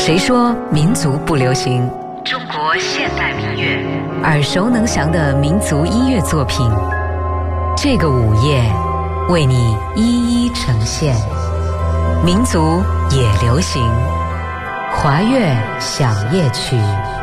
谁说民族不流行？ 中国现代民乐， 耳熟能详的民族音乐作品，这个午夜为你一一呈现。民族也流行，华乐响夜曲。